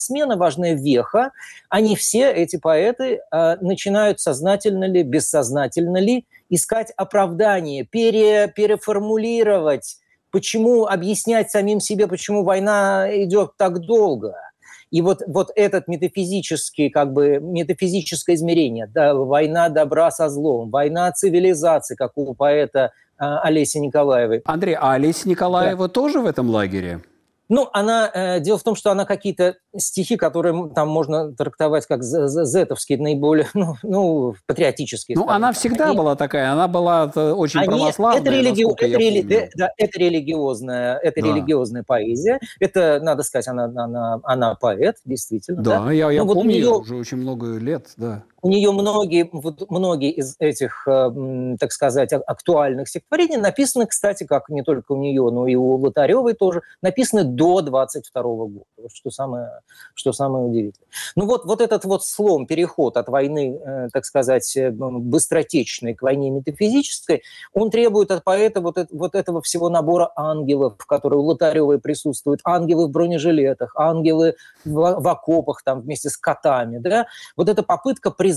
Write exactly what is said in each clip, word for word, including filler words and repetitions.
смена, важная веха. Они все, эти поэты, начинают сознательно ли, бессознательно ли искать оправдание, пере, переформулировать, почему объяснять самим себе, почему война идет так долго. И вот, вот этот метафизический, как бы, метафизическое измерение, да, война добра со злом, война цивилизации, как у поэта а, Олеси Николаевой. Андрей, а Олеся Николаева да. тоже в этом лагере? Ну, она, э, дело в том, что она какие-то стихи, которые там можно трактовать как зетовские, наиболее, ну, ну патриотические. Ну, она всегда они, была такая, она была очень они, православная, это, религи... насколько это, я рели... помню. Да, это религиозная, это да. религиозная поэзия. Это, надо сказать, она, она, она поэт, действительно. Да, да? я, я вот помню, нее... уже очень много лет, да. У нее многие, вот многие из этих, э, так сказать, актуальных стихотворений написаны, кстати, как не только у нее, но и у Лотаревой тоже, написаны до двадцать второго года, вот что самое, что самое удивительное. Ну вот, вот этот вот слом, переход от войны, э, так сказать, быстротечной к войне метафизической, он требует от поэта вот, это, вот этого всего набора ангелов, которые у Лотаревой присутствуют, ангелы в бронежилетах, ангелы в, в окопах там вместе с котами, да, вот эта попытка призвать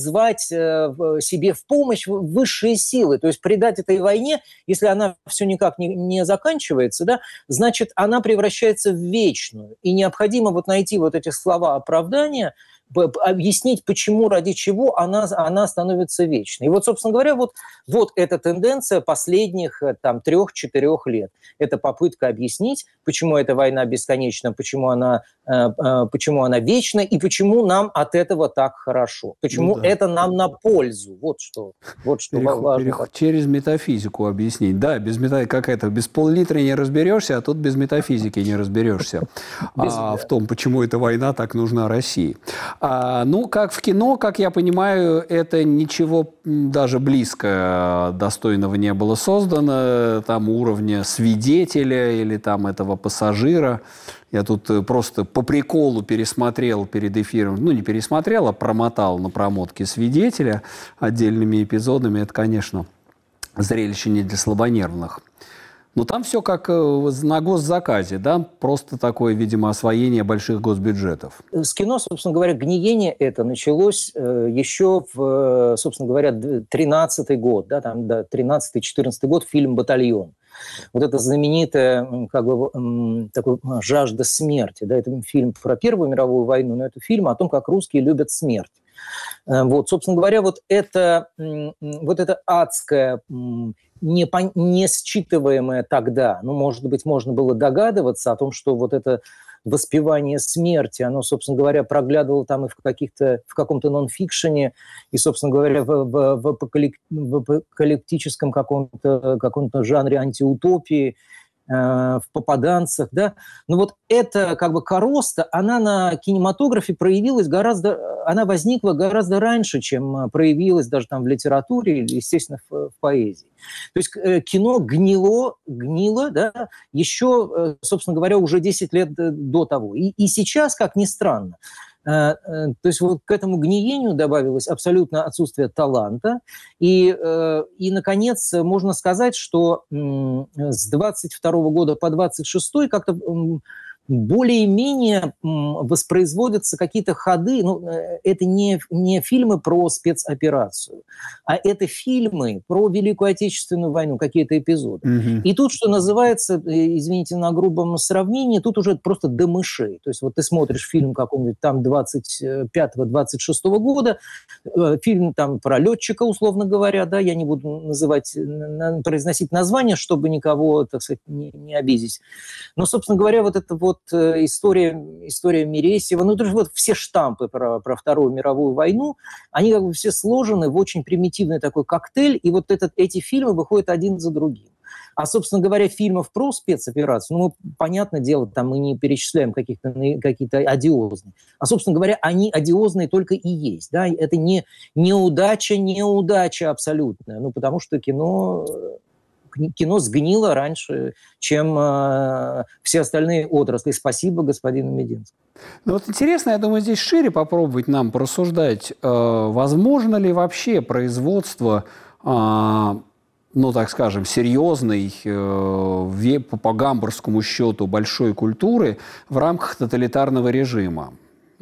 себе в помощь высшие силы, то есть придать этой войне, если она все никак не, не заканчивается, да, значит, она превращается в вечную. И необходимо вот найти вот эти слова оправдания, объяснить, почему, ради чего она, она становится вечной. И вот, собственно говоря, вот, вот эта тенденция последних там, трех-четырех лет. Это попытка объяснить, почему эта война бесконечна, почему она, э, э, почему она вечна и почему нам от этого так хорошо. Почему ну, да. это нам на пользу. Вот что, вот что Переход, важно. Переход, через метафизику объяснить. Да, без мета... как это, без пол-литра не разберешься, а тут без метафизики не разберешься. А, в том, почему эта война так нужна России. А, ну, как в кино, как я понимаю, это ничего даже близко достойного не было создано, там уровня свидетеля или там этого пассажира. Я тут просто по приколу пересмотрел перед эфиром, ну, не пересмотрел, а промотал на промотке свидетеля отдельными эпизодами. Это, конечно, зрелище не для слабонервных. Но там все как на госзаказе, да, просто такое, видимо, освоение больших госбюджетов. С кино, собственно говоря, гниение это началось э, еще в, собственно говоря, тринадцатый год, да, там, да, тринадцатый-четырнадцатый год, фильм «Батальон». Вот это знаменитая как бы, такой, жажда смерти, да, это фильм про Первую мировую войну, но это фильм о том, как русские любят смерть. Вот, собственно говоря, вот это, вот это адское, не, не считываемое тогда, ну, может быть, можно было догадываться о том, что вот это воспевание смерти, оно, собственно говоря, проглядывало там и в, каких-то, в каком-то нон-фикшене, и, собственно говоря, в, в, в, в апокалиптическом каком-то, каком-то жанре антиутопии, в попаданцах, да, но вот эта как бы короста, она на кинематографе проявилась гораздо, она возникла гораздо раньше, чем проявилась даже там в литературе или, естественно, в, в поэзии. То есть кино гнило, гнило, да, еще, собственно говоря, уже десять лет до того. И, и сейчас, как ни странно, то есть вот к этому гниению добавилось абсолютно отсутствие таланта. И, и, наконец, можно сказать, что с двадцать второго года по двадцать шестой как-то более-менее воспроизводятся какие-то ходы. Ну, это не, не фильмы про спецоперацию, а это фильмы про Великую Отечественную войну, какие-то эпизоды. Mm-hmm. И тут, что называется, извините на грубом сравнении, тут уже просто до мышей. То есть вот ты смотришь фильм какого-нибудь там двадцать пятого - двадцать шестого года, фильм там про летчика, условно говоря, да, я не буду называть, произносить название, чтобы никого, так сказать, не, не обидеть. Но, собственно говоря, вот это вот история, история Мересьева, ну, то есть вот все штампы про, про Вторую мировую войну, они как бы все сложены в очень примитивный такой коктейль, и вот этот, эти фильмы выходят один за другим. А, собственно говоря, фильмов про спецоперацию, ну, понятное дело, там мы не перечисляем каких-то, какие-то одиозные. А, собственно говоря, они одиозные только и есть. Да? Это не неудача, неудача абсолютная. Ну, потому что кино... Кино сгнило раньше, чем э, все остальные отрасли. Спасибо господину Мединскому. Ну вот интересно, я думаю, здесь шире попробовать нам порассуждать, э, возможно ли вообще производство, э, ну так скажем, серьезной, э, по гамбургскому счету большой культуры в рамках тоталитарного режима.